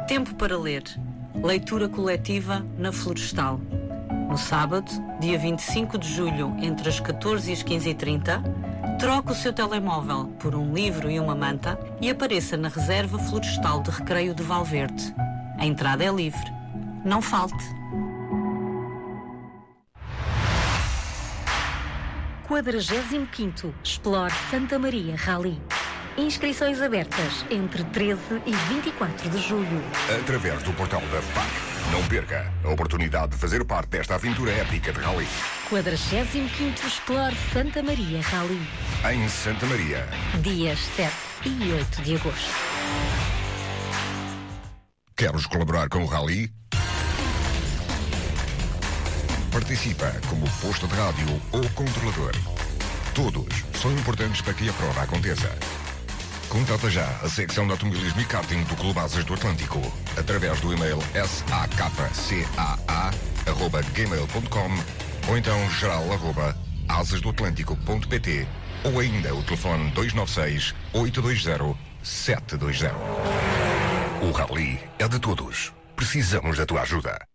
Tempo para ler. Leitura coletiva na Florestal. No sábado, dia 25 de julho, entre as 14 e as 15h30, troque o seu telemóvel por um livro e uma manta e apareça na Reserva Florestal de Recreio de Valverde. A entrada é livre. Não falte. 45º Explore Santa Maria Rally. Inscrições abertas entre 13 e 24 de julho. Através do portal da FPAC. Não perca a oportunidade de fazer parte desta aventura épica de rally. 45º Explore Santa Maria Rally. Em Santa Maria. Dias 7 e 8 de agosto. Queres colaborar com o rally? Participa como posto de rádio ou controlador. Todos são importantes para que a prova aconteça. Contata já a secção de automobilismo e karting do Clube Asas do Atlântico através do e-mail sakcaa@gmail.com ou então geral@asasdoatlântico.pt ou ainda o telefone 296 820 720. O rally é de todos. Precisamos da tua ajuda.